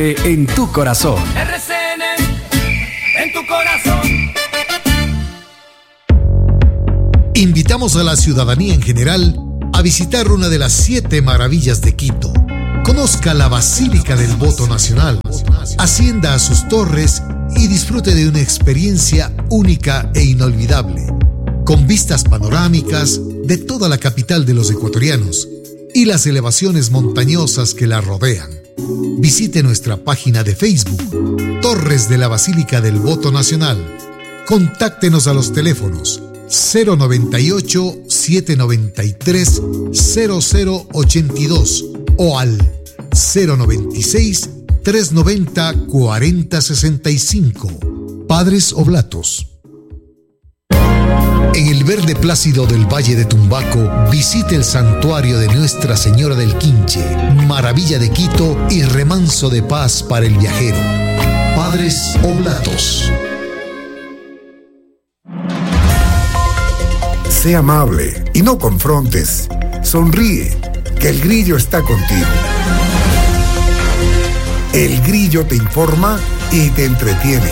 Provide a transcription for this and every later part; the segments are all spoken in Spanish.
En tu corazón. RCN en tu corazón. Invitamos a la ciudadanía en general a visitar una de las 7 maravillas de Quito. Conozca la Basílica del Voto Nacional, ascienda a sus torres y disfrute de una experiencia única e inolvidable, con vistas panorámicas de toda la capital de los ecuatorianos y las elevaciones montañosas que la rodean. Visite nuestra página de Facebook, Torres de la Basílica del Voto Nacional. Contáctenos a los teléfonos 098-793-0082 o al 096-390-4065. Padres Oblatos. En el verde plácido del Valle de Tumbaco, visite el santuario de Nuestra Señora del Quinche, maravilla de Quito y remanso de paz para el viajero. Padres Oblatos. Sé amable y no confrontes. Sonríe, que el grillo está contigo. El grillo te informa y te entretiene.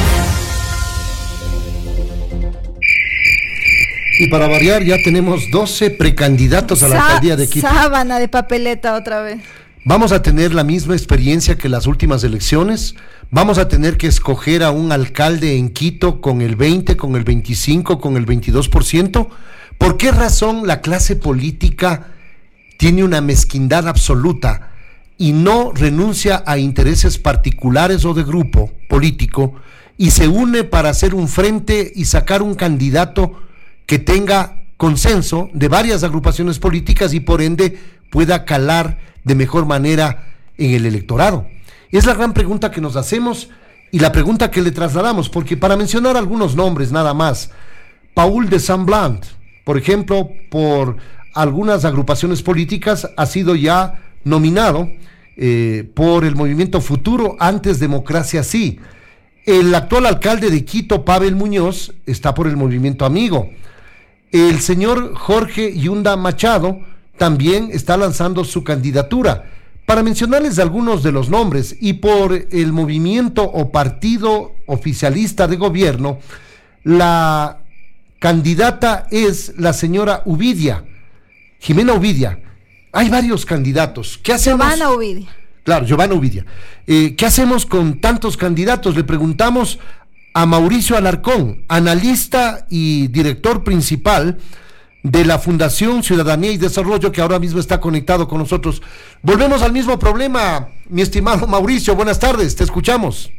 Y para variar, ya tenemos 12 precandidatos a la alcaldía de Quito. Sábana de papeleta otra vez. Vamos a tener la misma experiencia que las últimas elecciones. Vamos a tener que escoger a un alcalde en Quito con el 20, con el 25, con el 22%. ¿Por qué razón la clase política tiene una mezquindad absoluta y no renuncia a intereses particulares o de grupo político y se une para hacer un frente y sacar un candidato que tenga consenso de varias agrupaciones políticas y por ende pueda calar de mejor manera en el electorado? Es la gran pregunta que nos hacemos y la pregunta que le trasladamos, porque para mencionar algunos nombres nada más, Paul de Saint-Blanc, por ejemplo, por algunas agrupaciones políticas ha sido ya nominado por el Movimiento Futuro, antes Democracia Sí. El actual alcalde de Quito, Pavel Muñoz, está por el Movimiento Amigo. El señor Jorge Yunda Machado también está lanzando su candidatura. Para mencionarles algunos de los nombres, y por el movimiento o partido oficialista de gobierno, la candidata es la señora Uvidia, Jimena Uvidia. Hay varios candidatos. ¿Qué hacemos? Giovanna Uvidia. Claro, Giovanna Uvidia. ¿Qué hacemos con tantos candidatos? Le preguntamos a Mauricio Alarcón, analista y director principal de la Fundación Ciudadanía y Desarrollo, que ahora mismo está conectado con nosotros. Volvemos al mismo problema, mi estimado Mauricio. Buenas tardes, te escuchamos.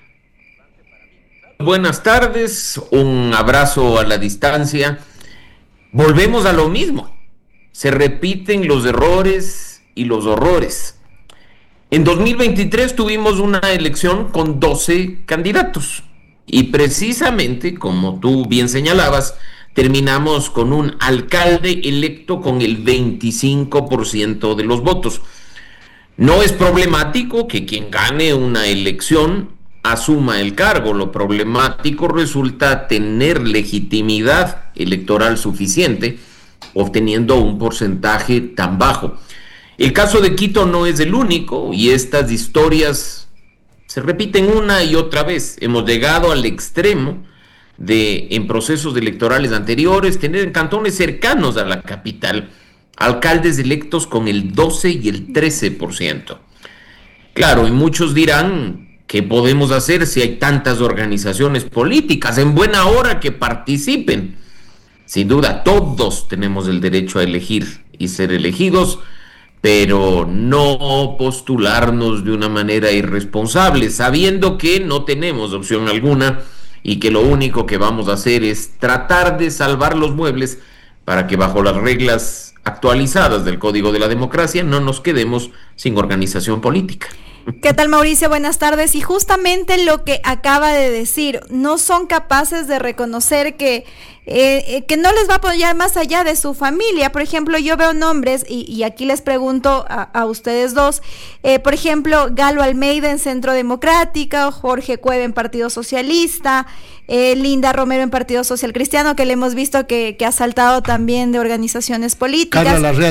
Buenas tardes, un abrazo a la distancia. Volvemos a lo mismo. Se repiten los errores y los horrores. En 2023 tuvimos una elección con 12 candidatos. Y precisamente, como tú bien señalabas, terminamos con un alcalde electo con el 25% de los votos. No es problemático que quien gane una elección asuma el cargo. Lo problemático resulta tener legitimidad electoral suficiente, obteniendo un porcentaje tan bajo. El caso de Quito no es el único, y estas historias se repiten una y otra vez. Hemos llegado al extremo de, en procesos electorales anteriores, tener en cantones cercanos a la capital alcaldes electos con el 12 y el 13%. Claro, y muchos dirán, ¿qué podemos hacer si hay tantas organizaciones políticas? En buena hora que participen. Sin duda, todos tenemos el derecho a elegir y ser elegidos, pero no postularnos de una manera irresponsable, sabiendo que no tenemos opción alguna y que lo único que vamos a hacer es tratar de salvar los muebles para que bajo las reglas actualizadas del Código de la Democracia no nos quedemos sin organización política. ¿Qué tal, Mauricio? Buenas tardes. Y justamente lo que acaba de decir, no son capaces de reconocer que no les va a apoyar más allá de su familia. Por ejemplo, yo veo nombres, y aquí les pregunto a ustedes dos, por ejemplo, Galo Almeida en Centro Democrático, Jorge Cueva en Partido Socialista, Linda Romero en Partido Social Cristiano, que le hemos visto que ha saltado también de organizaciones políticas. Carlos Larrea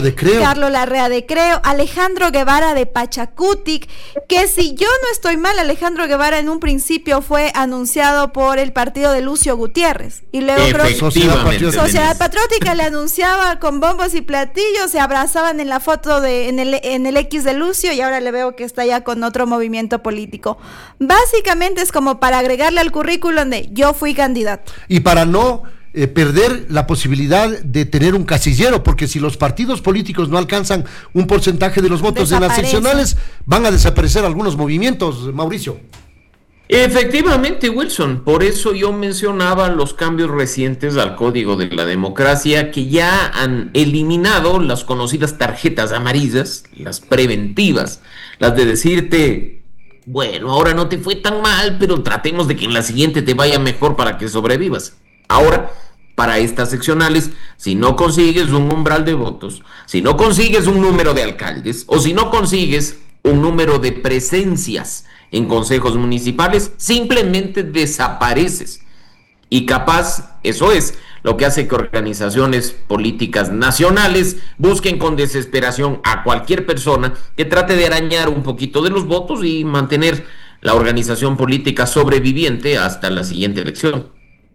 de Creo. Alejandro Guevara de Pachacutic, que si yo no estoy mal, Alejandro Guevara en un principio fue anunciado por el partido de Lucio Gutiérrez. Y luego Sociedad Patriótica le anunciaba con bombos y platillos, se abrazaban en la foto en el X de Lucio, y ahora le veo que está ya con otro movimiento político. Básicamente es como para agregarle al currículum de yo fui candidato. Y para no perder la posibilidad de tener un casillero, porque si los partidos políticos no alcanzan un porcentaje de los votos en las seccionales, van a desaparecer algunos movimientos, Mauricio. Efectivamente, Wilson, por eso yo mencionaba los cambios recientes al Código de la Democracia, que ya han eliminado las conocidas tarjetas amarillas, las preventivas, las de decirte, bueno, ahora no te fue tan mal, pero tratemos de que en la siguiente te vaya mejor para que sobrevivas. Ahora, para estas seccionales, si no consigues un umbral de votos, si no consigues un número de alcaldes, o si no consigues un número de presencias en consejos municipales, simplemente desapareces. Y capaz, eso es lo que hace que organizaciones políticas nacionales busquen con desesperación a cualquier persona que trate de arañar un poquito de los votos y mantener la organización política sobreviviente hasta la siguiente elección.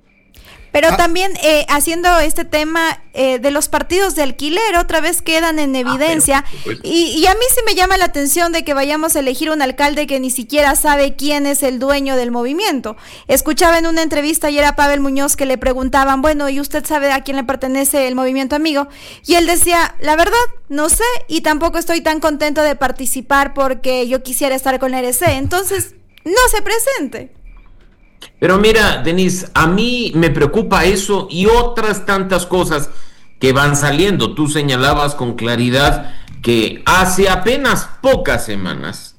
Pero también haciendo este tema de los partidos de alquiler, otra vez quedan en evidencia, y a mí sí me llama la atención de que vayamos a elegir un alcalde que ni siquiera sabe quién es el dueño del movimiento. Escuchaba en una entrevista ayer a Pavel Muñoz que le preguntaban, bueno, ¿y usted sabe a quién le pertenece el Movimiento Amigo? Y él decía, la verdad, no sé, y tampoco estoy tan contento de participar porque yo quisiera estar con la RC, entonces no se presente. Pero mira, Denise, a mí me preocupa eso y otras tantas cosas que van saliendo. Tú señalabas con claridad que hace apenas pocas semanas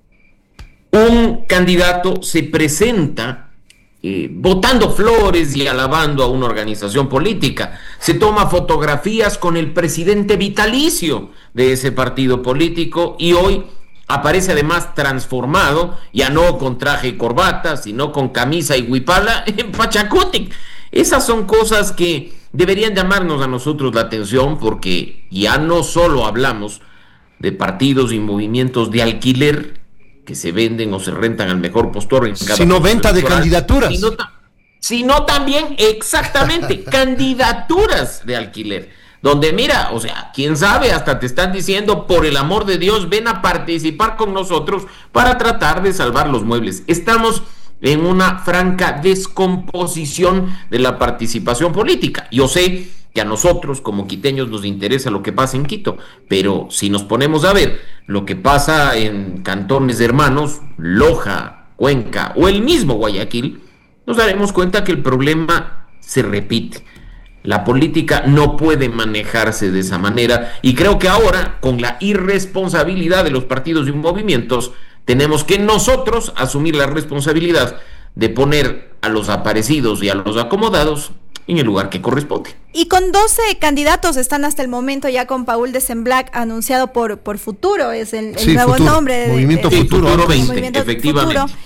un candidato se presenta botando flores y alabando a una organización política. Se toma fotografías con el presidente vitalicio de ese partido político y hoy aparece además transformado, ya no con traje y corbata, sino con camisa y huipala en Pachacutic. Esas son cosas que deberían llamarnos a nosotros la atención, porque ya no solo hablamos de partidos y movimientos de alquiler que se venden o se rentan al mejor postor en cada sino venta de candidaturas. Sino también, exactamente, candidaturas de alquiler. Donde mira, o sea, quién sabe, hasta te están diciendo, por el amor de Dios, ven a participar con nosotros para tratar de salvar los muebles. Estamos en una franca descomposición de la participación política. Yo sé que a nosotros como quiteños nos interesa lo que pasa en Quito, pero si nos ponemos a ver lo que pasa en cantones hermanos, Loja, Cuenca o el mismo Guayaquil, nos daremos cuenta que el problema se repite. La política no puede manejarse de esa manera y creo que ahora, con la irresponsabilidad de los partidos y movimientos, tenemos que nosotros asumir la responsabilidad de poner a los aparecidos y a los acomodados en el lugar que corresponde. Y con 12 candidatos están hasta el momento, ya con Paul de Semblac anunciado por Futuro, es el nuevo Futuro, nombre. Movimiento Futuro 20, Movimiento efectivamente. Futuro.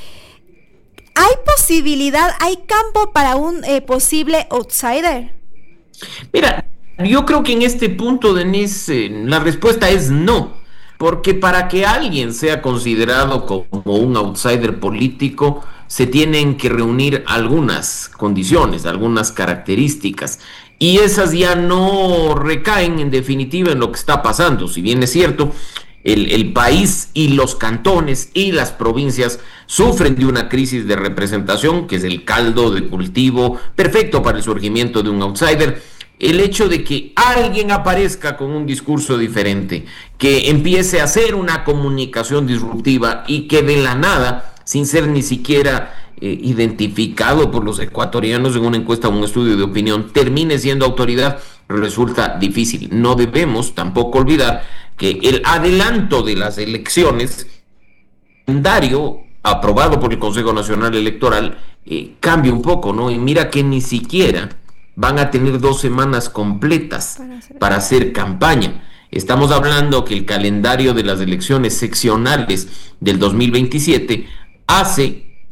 ¿Hay posibilidad, hay campo para un posible outsider? Mira, yo creo que en este punto, Denise, la respuesta es no, porque para que alguien sea considerado como un outsider político, se tienen que reunir algunas condiciones, algunas características, y esas ya no recaen en definitiva en lo que está pasando. Si bien es cierto, el país y los cantones y las provincias sufren de una crisis de representación, que es el caldo de cultivo perfecto para el surgimiento de un outsider. El hecho de que alguien aparezca con un discurso diferente, que empiece a hacer una comunicación disruptiva y que de la nada, sin ser ni siquiera identificado por los ecuatorianos en una encuesta o un estudio de opinión, termine siendo autoridad, resulta difícil. No debemos tampoco olvidar que el adelanto de las elecciones, calendario aprobado por el Consejo Nacional Electoral, cambia un poco, ¿no? Y mira que ni siquiera van a tener 2 semanas completas para hacer campaña. Estamos hablando que el calendario de las elecciones seccionales del 2027 hace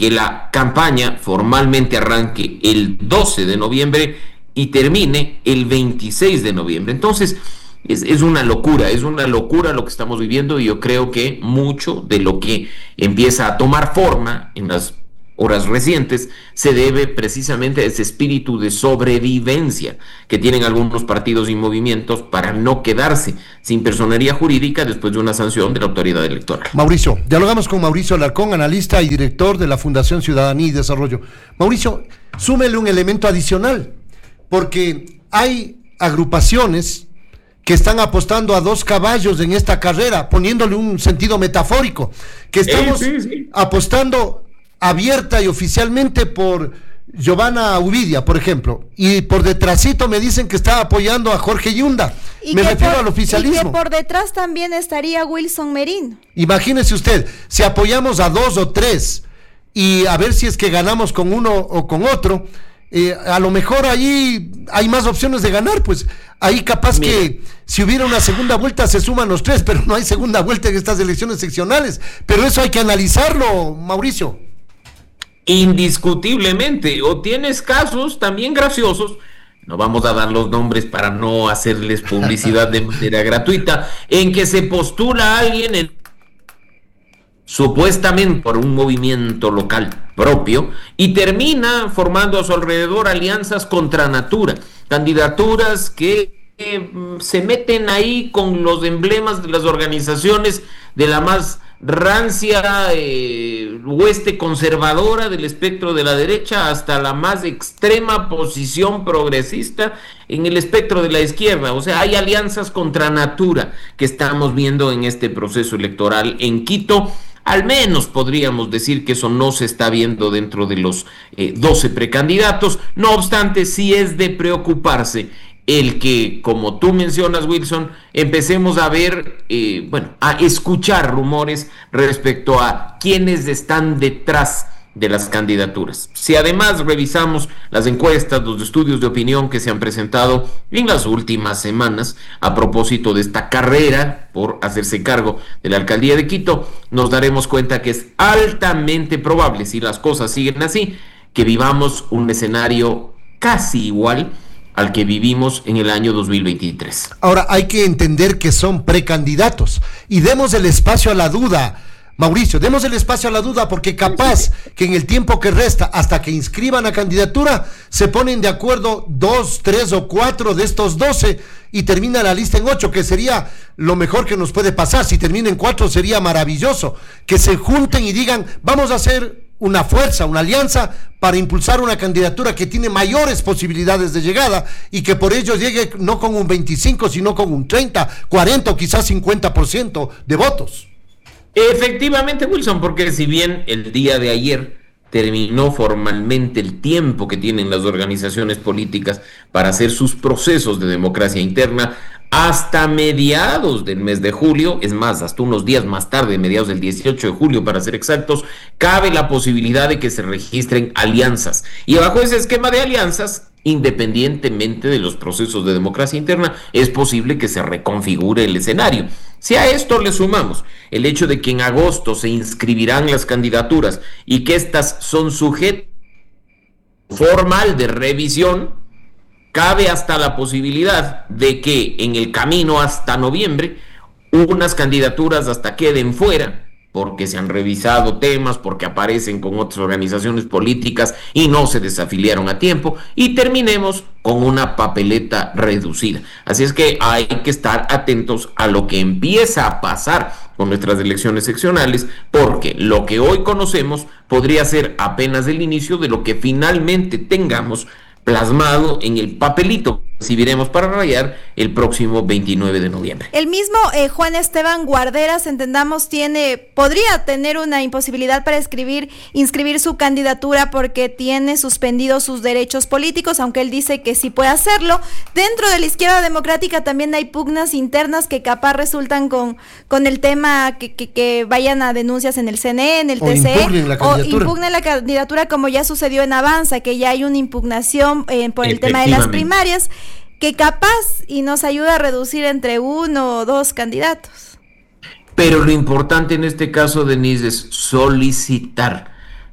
que la campaña formalmente arranque el 12 de noviembre y termine el 26 de noviembre. Entonces, es una locura lo que estamos viviendo, y yo creo que mucho de lo que empieza a tomar forma en las horas recientes se debe precisamente a ese espíritu de sobrevivencia que tienen algunos partidos y movimientos para no quedarse sin personería jurídica después de una sanción de la autoridad electoral. Mauricio, dialogamos con Mauricio Alarcón, analista y director de la Fundación Ciudadanía y Desarrollo. Mauricio, súmele un elemento adicional, porque hay agrupaciones que están apostando a dos caballos en esta carrera, poniéndole un sentido metafórico, que estamos apostando abierta y oficialmente por Giovanna Uvidia, por ejemplo, y por detrásito me dicen que está apoyando a Jorge Yunda. Me refiero al oficialismo. Y que por detrás también estaría Wilson Merino. Imagínese usted, si apoyamos a dos o tres y a ver si es que ganamos con uno o con otro, a lo mejor ahí hay más opciones de ganar, pues ahí capaz que si hubiera una segunda vuelta se suman los tres, pero no hay segunda vuelta en estas elecciones seccionales, pero eso hay que analizarlo, Mauricio. Indiscutiblemente, o tienes casos también graciosos, no vamos a dar los nombres para no hacerles publicidad de manera gratuita, en que se postula a alguien supuestamente por un movimiento local propio y termina formando a su alrededor alianzas contra natura, candidaturas que se meten ahí con los emblemas de las organizaciones de la más rancia hueste conservadora del espectro de la derecha hasta la más extrema posición progresista en el espectro de la izquierda. O sea, hay alianzas contra natura que estamos viendo en este proceso electoral en Quito. Al menos podríamos decir que eso no se está viendo dentro de los 12 precandidatos. No obstante, sí es de preocuparse el que, como tú mencionas, Wilson, empecemos a ver, a escuchar rumores respecto a quienes están detrás de las candidaturas. Si además revisamos las encuestas, los estudios de opinión que se han presentado en las últimas semanas a propósito de esta carrera por hacerse cargo de la alcaldía de Quito, nos daremos cuenta que es altamente probable, si las cosas siguen así, que vivamos un escenario casi igual al que vivimos en el año 2023. Ahora, hay que entender que son precandidatos y demos el espacio a la duda, Mauricio, demos el espacio a la duda, porque capaz que en el tiempo que resta hasta que inscriban la candidatura se ponen de acuerdo 2, 3 o 4 de estos 12 y termina la lista en 8, que sería lo mejor que nos puede pasar. Si termina en 4 sería maravilloso, que se junten y digan, vamos a hacer una fuerza, una alianza para impulsar una candidatura que tiene mayores posibilidades de llegada y que por ello llegue no con un 25, sino con un 30, 40 o quizás 50% de votos. Efectivamente, Wilson, porque si bien el día de ayer terminó formalmente el tiempo que tienen las organizaciones políticas para hacer sus procesos de democracia interna, hasta mediados del mes de julio, es más, hasta unos días más tarde, mediados del 18 de julio para ser exactos, cabe la posibilidad de que se registren alianzas. Y bajo ese esquema de alianzas, independientemente de los procesos de democracia interna, es posible que se reconfigure el escenario. Si a esto le sumamos el hecho de que en agosto se inscribirán las candidaturas y que éstas son sujetas formal de revisión, cabe hasta la posibilidad de que en el camino hasta noviembre unas candidaturas hasta queden fuera porque se han revisado temas, porque aparecen con otras organizaciones políticas y no se desafiliaron a tiempo, y terminemos con una papeleta reducida. Así es que hay que estar atentos a lo que empieza a pasar con nuestras elecciones seccionales, porque lo que hoy conocemos podría ser apenas el inicio de lo que finalmente tengamos plasmado en el papelito que recibiremos para rayar el próximo 29 de noviembre. El mismo Juan Esteban Guarderas, entendamos, podría tener una imposibilidad para inscribir su candidatura porque tiene suspendidos sus derechos políticos, aunque él dice que sí puede hacerlo. Dentro de la izquierda democrática también hay pugnas internas que capaz resultan con el tema que vayan a denuncias en el CNE, en el TCE, o impugnen la candidatura, como ya sucedió en Avanza, que ya hay una impugnación por el tema de las primarias, que capaz y nos ayuda a reducir entre 1 o 2 candidatos. Pero lo importante en este caso, Denise, es solicitar.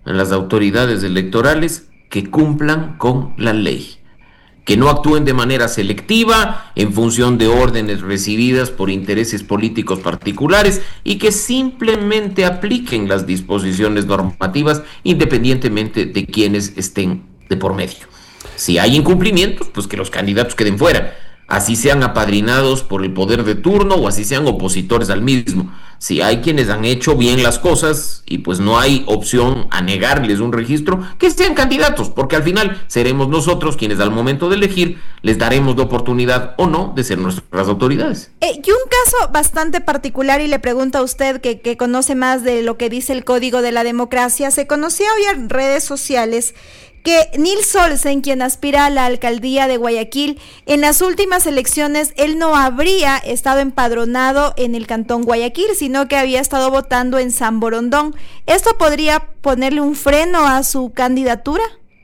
a las autoridades electorales que cumplan con la ley, que no actúen de manera selectiva en función de órdenes recibidas por intereses políticos particulares y que simplemente apliquen las disposiciones normativas independientemente de quienes estén de por medio. Si hay incumplimientos, pues que los candidatos queden fuera, así sean apadrinados por el poder de turno o así sean opositores al mismo. Si hay quienes han hecho bien las cosas y pues no hay opción a negarles un registro, que sean candidatos, porque al final seremos nosotros quienes al momento de elegir les daremos la oportunidad o no de ser nuestras autoridades. Y un caso bastante particular, y le pregunto a usted que conoce más de lo que dice el Código de la Democracia, se conocía hoy en redes sociales que Nils Olsen, quien aspira a la alcaldía de Guayaquil, en las últimas elecciones él no habría estado empadronado en el cantón Guayaquil, sino que había estado votando en San Borondón. ¿Esto podría ponerle un freno a su candidatura?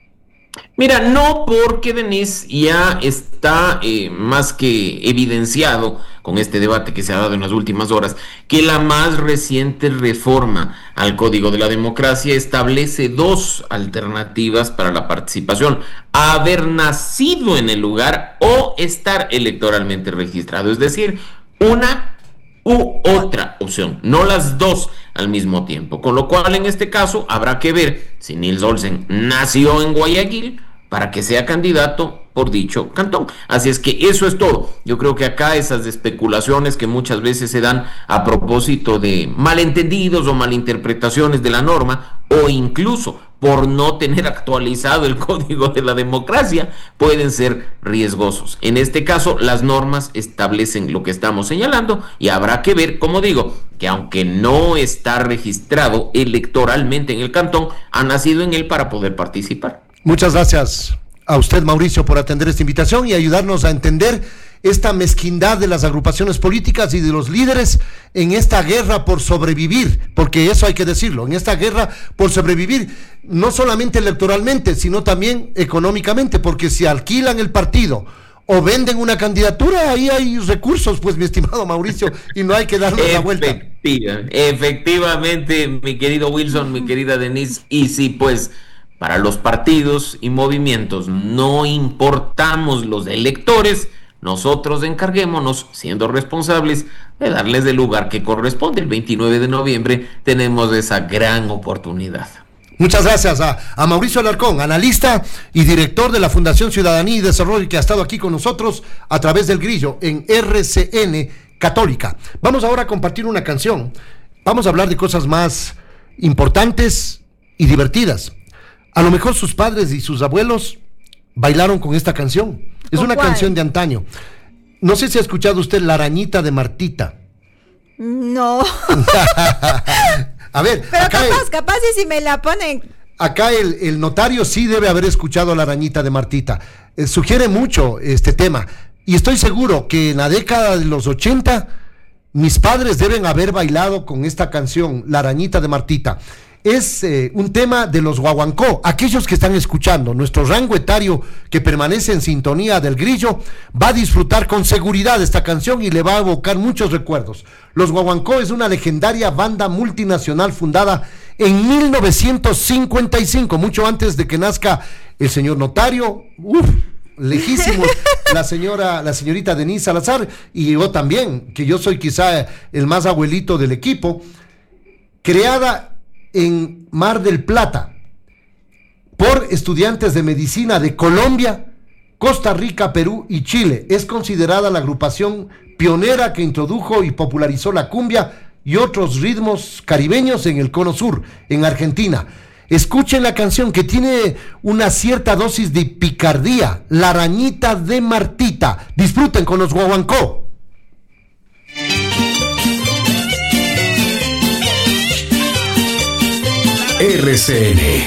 Mira, no, porque Denise ya está más que evidenciado con este debate que se ha dado en las últimas horas, que la más reciente reforma al Código de la Democracia establece dos alternativas para la participación: haber nacido en el lugar o estar electoralmente registrado, es decir, una u otra opción, no las dos al mismo tiempo, con lo cual en este caso habrá que ver si Nils Olsen nació en Guayaquil para que sea candidato por dicho cantón. Así es que eso es todo. Yo creo que acá esas especulaciones que muchas veces se dan a propósito de malentendidos o malinterpretaciones de la norma, o incluso por no tener actualizado el Código de la Democracia, pueden ser riesgosos. En este caso, las normas establecen lo que estamos señalando y habrá que ver, como digo, que aunque no está registrado electoralmente en el cantón, ha nacido en él para poder participar. Muchas gracias a usted, Mauricio, por atender esta invitación y ayudarnos a entender esta mezquindad de las agrupaciones políticas y de los líderes en esta guerra por sobrevivir, porque eso hay que decirlo, en esta guerra por sobrevivir, no solamente electoralmente, sino también económicamente, porque si alquilan el partido o venden una candidatura, ahí hay recursos, pues, mi estimado Mauricio, y no hay que darle la vuelta. Efectivamente, mi querido Wilson, mi querida Denise, y sí, pues, para los partidos y movimientos no importamos los electores, nosotros encarguémonos, siendo responsables, de darles el lugar que corresponde. El 29 de noviembre tenemos esa gran oportunidad. Muchas gracias a Mauricio Alarcón, analista y director de la Fundación Ciudadanía y Desarrollo, que ha estado aquí con nosotros a través del Grillo en RCN Católica. Vamos ahora a compartir una canción. Vamos a hablar de cosas más importantes y divertidas. A lo mejor sus padres y sus abuelos bailaron con esta canción. Es una canción de antaño. No sé si ha escuchado usted La Arañita de Martita. No. A ver. Pero capaz y si me la ponen. Acá el notario sí debe haber escuchado La Arañita de Martita. Sugiere mucho este tema. Y estoy seguro que en la década de los 80, mis padres deben haber bailado con esta canción, La Arañita de Martita. Es un tema de los guaguancó. Aquellos que están escuchando, nuestro rango etario que permanece en sintonía del Grillo, va a disfrutar con seguridad esta canción y le va a evocar muchos recuerdos. Los guaguancó es una legendaria banda multinacional fundada en 1955, mucho antes de que nazca el señor notario, lejísimos, la señorita Denise Salazar, y yo también, que yo soy quizá el más abuelito del equipo. Creada en Mar del Plata por estudiantes de medicina de Colombia, Costa Rica, Perú y Chile. Es considerada la agrupación pionera que introdujo y popularizó la cumbia y otros ritmos caribeños en el Cono Sur, en Argentina. Escuchen la canción, que tiene una cierta dosis de picardía, La Arañita de Martita. Disfruten con los guaguancó. RCN